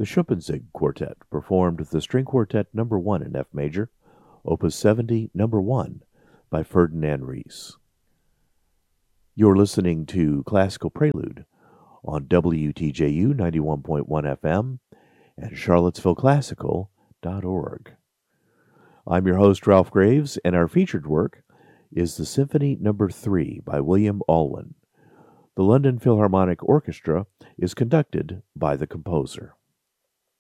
The Schuppanzig Quartet performed the String Quartet No. 1 in F major, Opus 70, No. 1, by Ferdinand Ries. You're listening to Classical Prelude on WTJU 91.1 FM and charlottesvilleclassical.org. I'm your host, Ralph Graves, and our featured work is the Symphony No. 3 by William Alwyn. The London Philharmonic Orchestra is conducted by the composer.